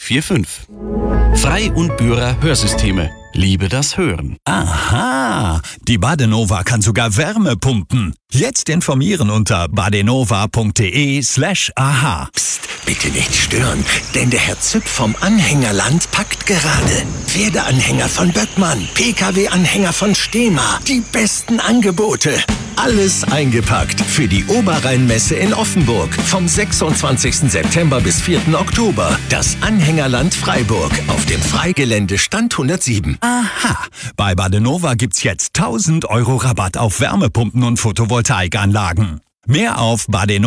145. Frei und Bührer Hörsysteme. Liebe das Hören. Aha, die Badenova kann sogar Wärme pumpen. Jetzt informieren unter badenova.de/aha. Psst, bitte nicht stören, denn der Herr Züpp vom Anhängerland packt gerade. Pferdeanhänger von Böckmann, Pkw-Anhänger von Stehma, die besten Angebote. Alles eingepackt für die Oberrheinmesse in Offenburg vom 26. September bis 4. Oktober. Das Anhängerland Freiburg auf dem Freigelände Stand 107. Aha, bei Badenova gibt's jetzt 1.000 € Rabatt auf Wärmepumpen und Photovoltaikanlagen. Mehr auf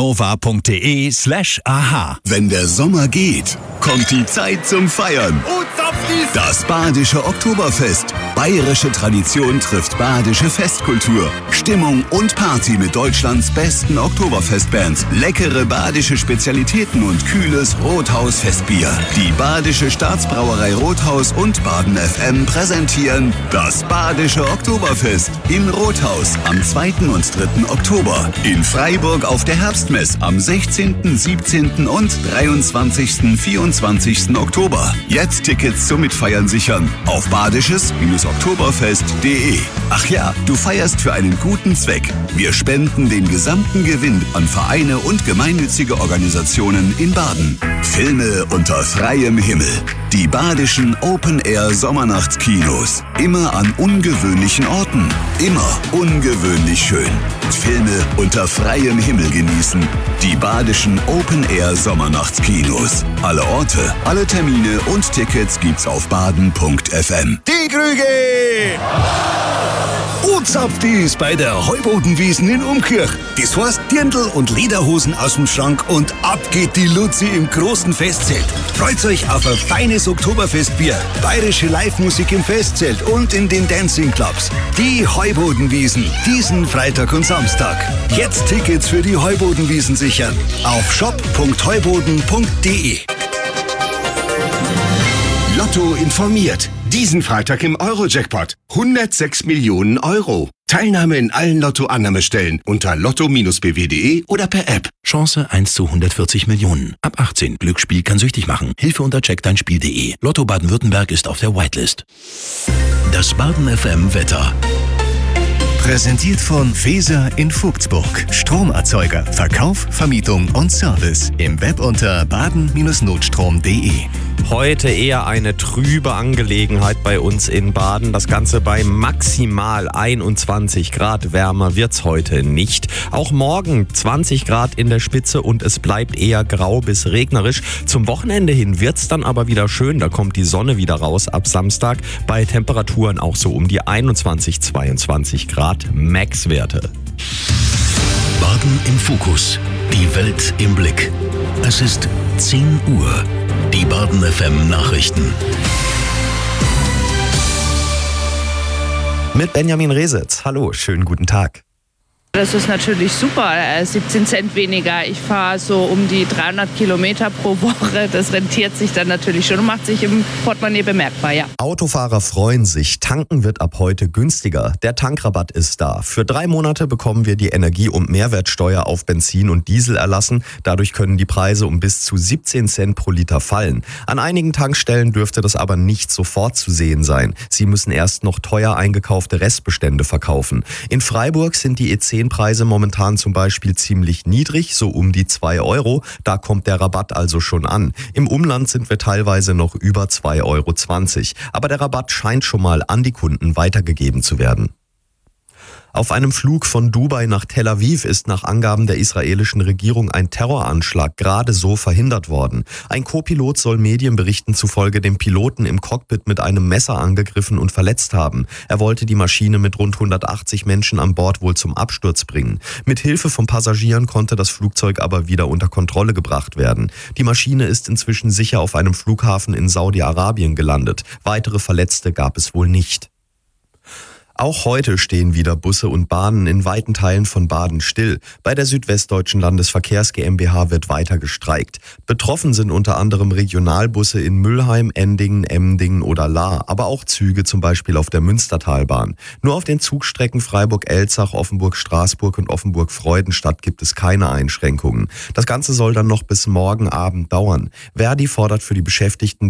badenova.de/aha. Wenn der Sommer geht, kommt die Zeit zum Feiern. Das Badische Oktoberfest. Bayerische Tradition trifft badische Festkultur. Stimmung und Party mit Deutschlands besten Oktoberfestbands. Leckere badische Spezialitäten und kühles Rothaus-Festbier. Die Badische Staatsbrauerei Rothaus und Baden FM präsentieren das Badische Oktoberfest in Rothaus am 2. und 3. Oktober. In Freiburg auf der Herbstmess am 16., 17. und 23., 24. Oktober. Jetzt Tickets zum Mitfeiern sichern auf badisches-oktoberfest.de. Ach ja, du feierst für einen guten Zweck. Wir spenden den gesamten Gewinn an Vereine und gemeinnützige Organisationen in Baden. Filme unter freiem Himmel. Die badischen Open-Air-Sommernachtskinos. Immer an ungewöhnlichen Orten. Immer ungewöhnlich schön. Filme unter freiem Himmel genießen. Die badischen Open-Air-Sommernachtskinos. Alle Orte, alle Termine und Tickets gibt's auf baden.fm. Die Krüge! Uzapftis bei der Heubodenwiesen in Umkirch. Das heißt Dirndl und Lederhosen aus dem Schrank und ab geht die Luzi im großen Festzelt. Freut euch auf ein feines Oktoberfestbier, bayerische Live-Musik im Festzelt und in den Dancing-Clubs. Die Heubodenwiesen, diesen Freitag und Samstag. Jetzt Tickets für die Heubodenwiesen sichern auf shop.heuboden.de. Lotto informiert. Diesen Freitag im Euro-Jackpot. 106 Millionen Euro. Teilnahme in allen Lotto-Annahmestellen unter lotto-bw.de oder per App. Chance 1 zu 140 Millionen. Ab 18. Glücksspiel kann süchtig machen. Hilfe unter checkdeinspiel.de. Lotto Baden-Württemberg ist auf der Whitelist. Das Baden FM Wetter. Präsentiert von Feser in Vogtsburg. Stromerzeuger, Verkauf, Vermietung und Service. Im Web unter baden-notstrom.de. Heute eher eine trübe Angelegenheit bei uns in Baden. Das Ganze bei maximal 21 Grad. Wärmer wird's heute nicht. Auch morgen 20 Grad in der Spitze und es bleibt eher grau bis regnerisch. Zum Wochenende hin wird's dann aber wieder schön. Da kommt die Sonne wieder raus ab Samstag. Bei Temperaturen auch so um die 21, 22 Grad Max-Werte. Baden im Fokus. Die Welt im Blick. Es ist 10 Uhr. Die Baden FM Nachrichten. Mit Benjamin Resitz. Hallo, schönen guten Tag. Das ist natürlich super, 17 Cent weniger. Ich fahre so um die 300 Kilometer pro Woche. Das rentiert sich dann natürlich schon und macht sich im Portemonnaie bemerkbar, ja. Autofahrer freuen sich. Tanken wird ab heute günstiger. Der Tankrabatt ist da. Für 3 Monate bekommen wir die Energie- und Mehrwertsteuer auf Benzin und Diesel erlassen. Dadurch können die Preise um bis zu 17 Cent pro Liter fallen. An einigen Tankstellen dürfte das aber nicht sofort zu sehen sein. Sie müssen erst noch teuer eingekaufte Restbestände verkaufen. In Freiburg sind die E10-Preise momentan zum Beispiel ziemlich niedrig, so um die 2 Euro. Da kommt der Rabatt also schon an. Im Umland sind wir teilweise noch über 2,20 Euro. Aber der Rabatt scheint schon mal an die Kunden weitergegeben zu werden. Auf einem Flug von Dubai nach Tel Aviv ist nach Angaben der israelischen Regierung ein Terroranschlag gerade so verhindert worden. Ein Co-Pilot soll Medienberichten zufolge den Piloten im Cockpit mit einem Messer angegriffen und verletzt haben. Er wollte die Maschine mit rund 180 Menschen an Bord wohl zum Absturz bringen. Mit Hilfe von Passagieren konnte das Flugzeug aber wieder unter Kontrolle gebracht werden. Die Maschine ist inzwischen sicher auf einem Flughafen in Saudi-Arabien gelandet. Weitere Verletzte gab es wohl nicht. Auch heute stehen wieder Busse und Bahnen in weiten Teilen von Baden still. Bei der Südwestdeutschen Landesverkehrs GmbH wird weiter gestreikt. Betroffen sind unter anderem Regionalbusse in Mülheim, Endingen, Emdingen oder Lahr, aber auch Züge zum Beispiel auf der Münstertalbahn. Nur auf den Zugstrecken Freiburg-Elzach, Offenburg-Straßburg und Offenburg-Freudenstadt gibt es keine Einschränkungen. Das Ganze soll dann noch bis morgen Abend dauern. Verdi fordert für die Beschäftigten